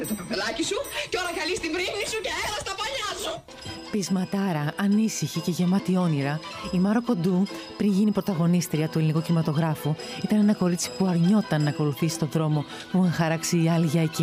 Το καπελάκι σου και ώρα καλή στην βρύμνη σου και αέρα στα παλιά σου. Πεισματάρα, ανήσυχη και γεμάτη όνειρα, η Μάρο Κοντού, πριν γίνει πρωταγωνίστρια του ελληνικού κινηματογράφου, ήταν ένα κορίτσι που αρνιόταν να ακολουθήσει τον δρόμο που είχαν χαράξει οι άλλοι για εκείνη.